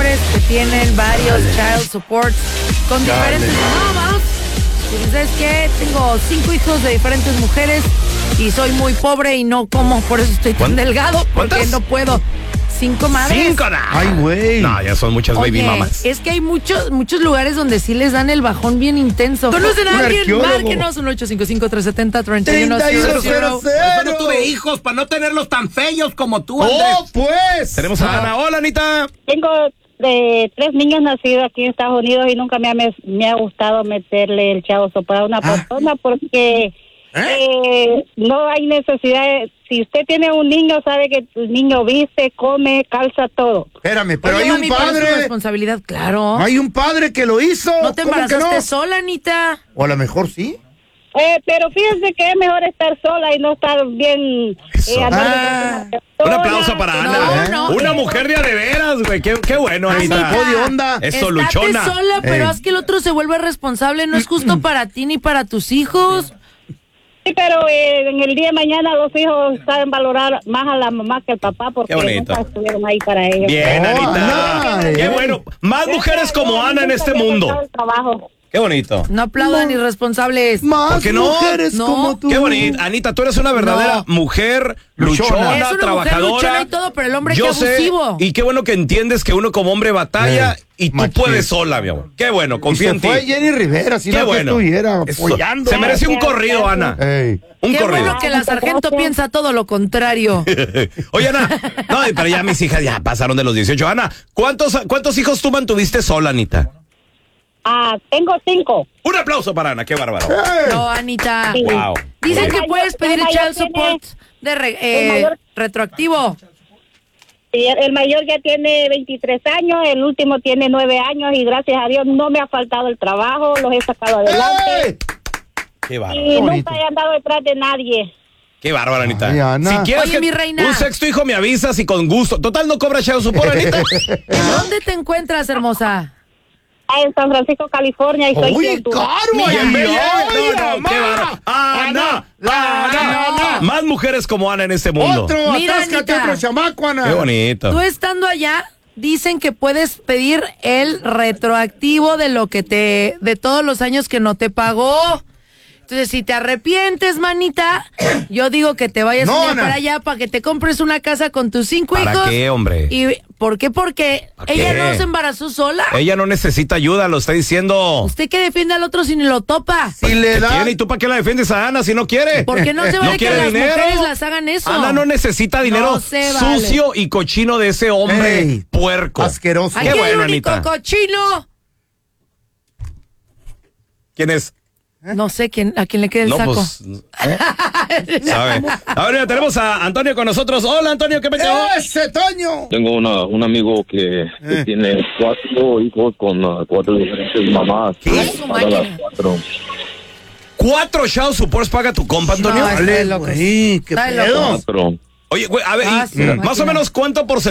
hombres que tienen varios child supports con diferentes mamás. Y ¿sabes qué? Tengo 5 hijos de diferentes mujeres y soy muy pobre y no como, por eso estoy tan delgado, porque ¿Cuántas? no puedo. 5 madres. 5, Ay, güey. No, ya son muchas baby mamas. Es que hay muchos lugares donde sí les dan el bajón bien intenso. ¿Conocen a alguien? Márquenos un 855-370-3100. Yo no tuve hijos para no tenerlos tan feos como tú, Andrés. ¡Oh, pues! Tenemos a Ana. Hola, Anita. Tengo 3 niños nacidos aquí en Estados Unidos y nunca me ha gustado meterle el chavo sopa a una persona porque no hay necesidad. Si usted tiene un niño, sabe que el niño viste, come, calza todo. Espérame, pero Oye, hay un mami, pero es tu padre. responsabilidad, claro. Hay un padre que lo hizo. ¿No te ¿Cómo que embarazaste no? sola, Anita? O a lo mejor sí. Pero fíjense que es mejor estar sola y no estar bien. Un aplauso para Ana. No. Una mujer de a de veras, güey. Qué bueno, Anita. Sacó de onda. Eso, Estate luchona. sola, pero Ey. haz que el otro se vuelva responsable. No es justo para ti ni para tus hijos. Sí, pero en el día de mañana los hijos saben valorar más a la mamá que al papá porque Qué bonito. nunca estuvieron ahí para ellos. Bien, Anita. Ana. Qué bueno. Más mujeres como Ana en este mundo. Qué bonito. No aplaudan irresponsables. Más ¿Por qué no? mujeres No. como tú. Qué bonito. Anita, tú eres una verdadera mujer luchona, Es una mujer trabajadora. luchona y todo, pero el hombre Yo que abusivo. sé, y qué bueno que entiendes que uno como hombre batalla y tú machín. puedes sola, mi amor. Qué bueno, Y confía se en ti. fue Jenny Rivera, si Qué no que bueno. estuviera Eso. apoyando. Se merece un corrido, Ana. Ey. Un Qué corrido. bueno que la sargento piensa todo lo contrario. Oye, Ana, no, pero ya mis hijas ya pasaron de los 18. Ana, ¿cuántos hijos tú mantuviste sola, Anita? Tengo 5. Un aplauso para Ana, qué bárbaro. No, Anita. Sí. Wow. Dicen El que mayor- puedes pedir el mayor child support de el mayor- retroactivo. Sí, el mayor ya tiene 23 años, el último tiene 9 años y gracias a Dios no me ha faltado el trabajo, los he sacado adelante ¡Ey! Qué bárbaro. y bonito. nunca he andado detrás de nadie. Qué bárbaro, Anita. Ay, Ana. Si quieres Oye, mi reina. un sexto hijo me avisas y con gusto. Total, no cobra child support, Anita. ¿Dónde te encuentras, hermosa? En San Francisco, California y soy Oye, quien tú. caro, Bien, ay, bien. ay, No, mamá. qué bárbaro. Ana. Ana. Más mujeres como Ana en este mundo. Otro, Mira, atáscate Anita. otro chamaco, Ana. Qué bonito. Tú estando allá, dicen que puedes pedir el retroactivo de todos los años que no te pagó. Entonces, si te arrepientes, manita, yo digo que te vayas No, un día Ana. para allá para que te compres una casa con tus 5 ¿Para hijos. qué, hombre? ¿Y por qué? Porque ¿Para ella qué? no se embarazó sola. Ella no necesita ayuda, lo está diciendo. Usted que defiende al otro si ni lo topa. Si le ¿Qué da. tiene? ¿Y tú para qué la defiendes a Ana si no quiere? ¿Por qué no se vale que quiere las dinero? mujeres las hagan eso? Ana no necesita dinero No se vale. sucio y cochino de ese hombre Ey, puerco. asqueroso. Aquí Qué el bueno, único Anita. cochino. ¿Quién es? No sé a quién le queda el saco. Pues, ¿sabe? Ahora mira, tenemos a Antonio con nosotros. Hola, Antonio, ¿qué peteo? ¡Ese Toño! Tengo un amigo que tiene 4 hijos con 4 diferentes mamás. Ay, su Para las máquina. 4. 4 child supports paga tu compa, Antonio. No, está de locos. güey, qué Está de pedo. locos. 4. Oye, güey, a ver, Ah, y sí, más máquina. o menos, ¿cuánto porcentaje